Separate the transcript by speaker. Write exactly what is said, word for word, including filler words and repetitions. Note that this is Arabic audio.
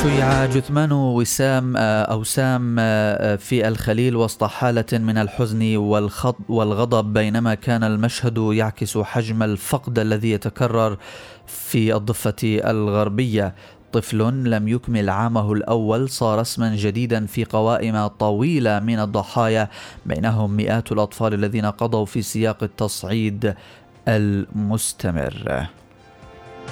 Speaker 1: شُيع جثمان وسام أو سام في الخليل وسط حالة من الحزن والغضب، بينما كان المشهد يعكس حجم الفقد الذي يتكرر في الضفة الغربية. طفل لم يكمل عامه الأول صار اسما جديدا في قوائم طويلة من الضحايا، بينهم مئات الأطفال الذين قضوا في سياق التصعيد المستمر.